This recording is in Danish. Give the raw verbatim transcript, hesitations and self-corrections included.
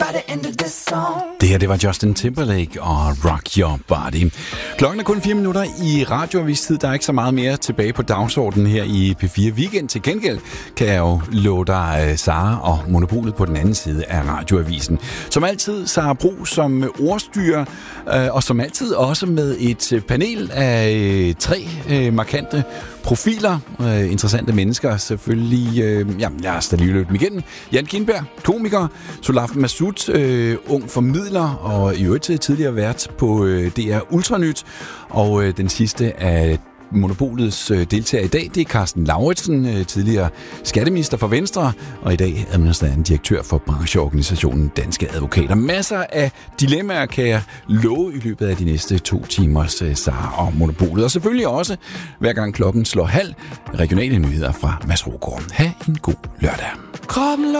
Det her, det var Justin Timberlake og Rock Your Body. Klokken er kun fire minutter i radioavistid. Der er ikke så meget mere tilbage på dagsordenen her i P fire Weekend. Til gengæld kan jeg jo love dig Sara og Monopolet på den anden side af radioavisen. Som altid, Sara Bro som ordstyrer, og som altid også med et panel af tre markante profiler. Interessante mennesker selvfølgelig. Ja, lad os da lige løbe dem igennem. Jan Kindberg, komiker. Solaf Massoud, øh, ung formidler og i øvrigt tidligere vært på øh, D R Ultranyt. Og øh, den sidste af Monopolets øh, deltager i dag, det er Carsten Lauritsen, øh, tidligere skatteminister for Venstre, og i dag administrerende direktør for brancheorganisationen Danske Advokater. Masser af dilemmaer kan jeg love i løbet af de næste to timers øh, Sara og Monopolet. Og selvfølgelig også, hver gang klokken slår halv, regionale nyheder fra Mads Rogård. Ha' en god lørdag.